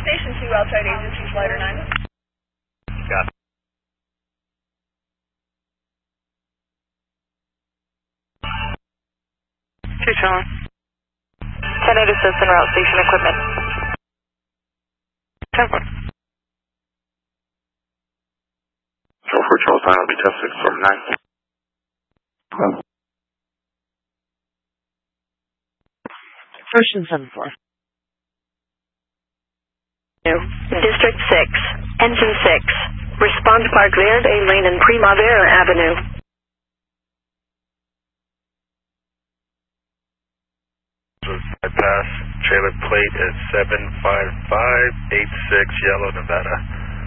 Station 2 outside agency Slider 9. Got it. Tucson. 10-8 assist en route, station equipment. 10-4. Charles 4, Charles 9 will be 10-6 from 9. Ocean 7-4. District 6, Engine 6. Respond to Park Verde Lane and Primavera Avenue. Bypass, trailer plate is 75586 Yellow, Nevada.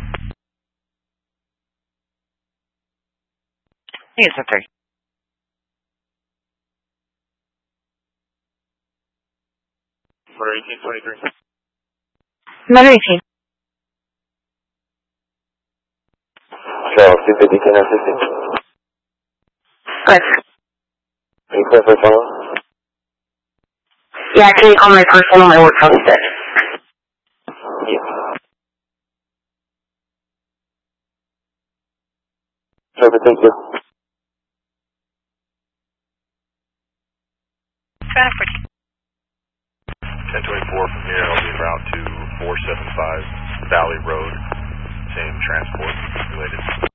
Yes, okay. Motor 1823. Motor 18. Charles 250, can I assist you? Good. Are you clear for the phone? Yeah, actually on my personal, my work phone is dead. Yes. Perfect, thank you. Traffic. 1024 from here, I'll be en route to 475 Valley Road. Same transport related.